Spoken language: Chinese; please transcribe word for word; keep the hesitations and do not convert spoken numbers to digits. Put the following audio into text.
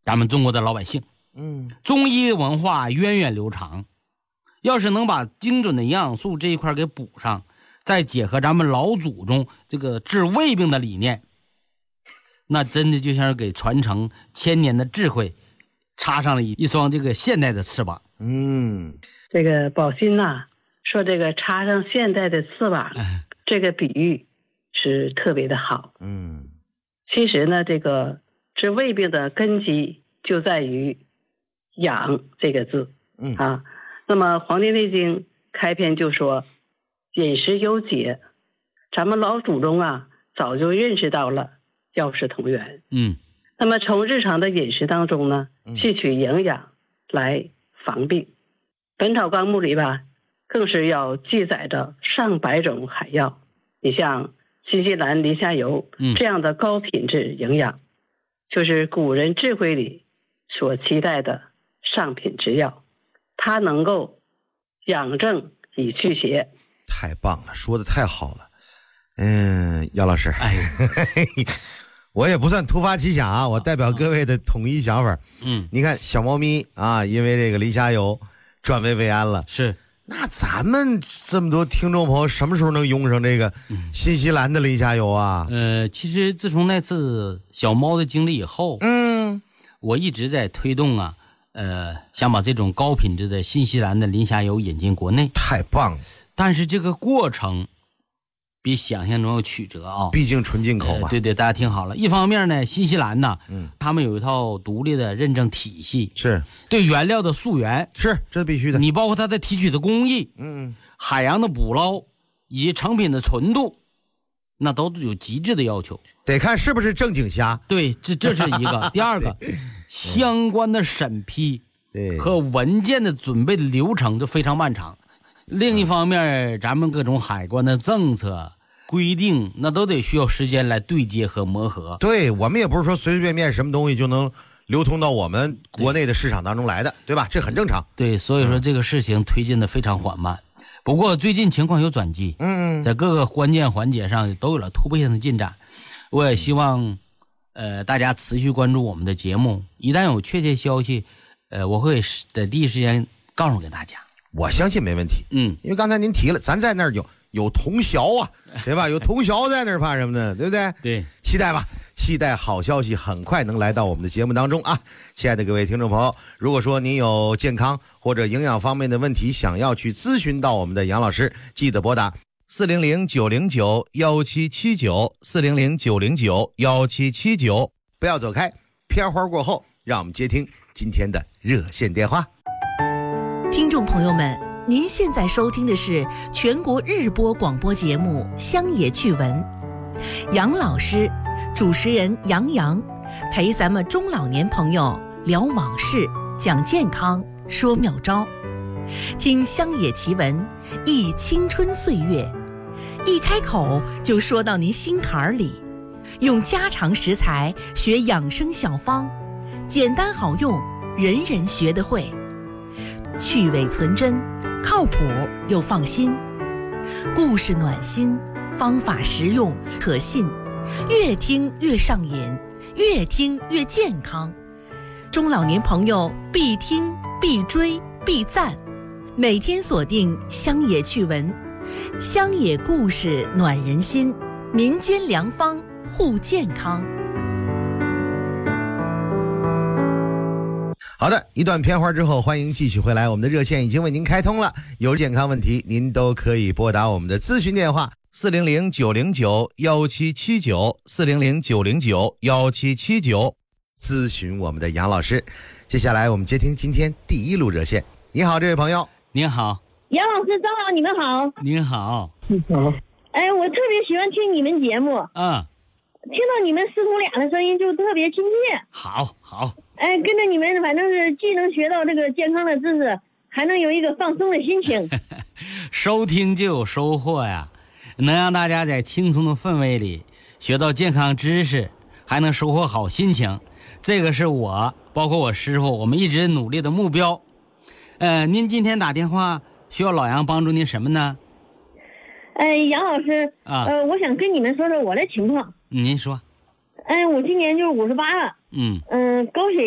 咱们中国的老百姓。 嗯， 中医文化源远流长，要是能把精准的营养素这一块给补上，再结合咱们老祖宗这个治胃病的理念，那真的就像是给传承千年的智慧插上了一双这个现代的翅膀。 嗯， 这个宝鑫呐、啊，说这个插上现代的翅膀，嗯、这个比喻是特别的好。 嗯， 其实呢，这个治胃病的根基就在于养这个字。 嗯啊，那么《黄帝内经》开篇就说饮食有节，咱们老祖宗啊早就认识到了药食同源。 嗯， 那么从日常的饮食当中呢，汲取营养来防病。本草纲目里吧，更是要记载着上百种海药。你像新西兰林下油这样的高品质营养，嗯、就是古人智慧里所期待的上品之药，它能够养正以驱邪。 太棒了，说的太好了。嗯，姚老师， 哎， 我也不算突发奇想啊，我代表各位的统一想法。 嗯， 你看小猫咪啊，因为这个磷虾油转危为安了， 是。 那咱们这么多听众朋友什么时候能用上这个新西兰的磷虾油啊？ 呃，其实自从那次小猫的经历以后， 嗯， 我一直在推动啊，呃，想把这种高品质的新西兰的磷虾油引进国内。 太棒了！ 但是这个过程比想象中要曲折啊， 毕竟纯进口嘛、 呃。对对，大家听好了。一方面呢，新西兰呢，嗯，他们有一套独立的认证体系， 是对原料的溯源， 是这必须的。 你包括它的提取的工艺， 嗯， 海洋的捕捞以及成品的纯度，那都有极致的要求。 得看是不是正经虾。 对，这这是一个。第二个，相关的审批和文件的准备的流程就非常漫长。另一方面，咱们各种海关的政策规定，那都得需要时间来对接和磨合。 对，我们也不是说随随便便什么东西就能流通到我们国内的市场当中来的， 对, 对吧？这很正常。 对，所以说这个事情推进的非常缓慢。不过最近情况有转机， 嗯， 在各个关键环节上都有了突破性的进展。我也希望，呃，大家持续关注我们的节目，一旦有确切消息，呃，我会在第一时间告诉给大家。 我相信没问题， 嗯， 因为刚才您提了，咱在那儿有有同学啊，对吧？有同学在那儿，怕什么呢？对不对？ 对， 期待吧，期待好消息很快能来到我们的节目当中啊！亲爱的各位听众朋友，如果说您有健康或者营养方面的问题，想要去咨询到我们的杨老师，记得拨打四零零九零九幺七七九四零零九零九幺七七九，不要走开，片花过后，让我们接听今天的热线电话。 听众朋友们，您现在收听的是全国日播广播节目《乡野趣闻》，杨老师，主持人杨洋，陪咱们中老年朋友聊往事，讲健康，说妙招，听乡野奇闻，忆青春岁月，一开口就说到您心坎里，用家常食材学养生小方，简单好用，人人学得会。去伪存真，靠谱又放心，故事暖心，方法实用可信，越听越上瘾，越听越健康。中老年朋友必听必追必赞，每天锁定乡野趣闻，乡野故事暖人心，民间良方护健康。 好的，一段片花之后，欢迎继续回来，我们的热线已经为您开通了，有健康问题您都可以拨打我们的咨询电话四零零九零九幺七七九四零零九零九幺七七九，咨询我们的杨老师。接下来我们接听今天第一路热线。你好，这位朋友。 您好。 杨老师、张老，你们好。 您好。 你好。哎，我特别喜欢听你们节目。 嗯。 听到你们师徒俩的声音就特别亲切。 好好。 哎，跟着你们，反正是既能学到这个健康的知识，还能有一个放松的心情。 收听就有收获呀，能让大家在轻松的氛围里学到健康知识，还能收获好心情，这个是我包括我师傅我们一直努力的目标。呃，您今天打电话需要老杨帮助您什么呢？ 哎，杨老师啊， 呃，我想跟你们说说我的情况。 您说。 哎，我今年就是五十八了。 嗯嗯、呃，高血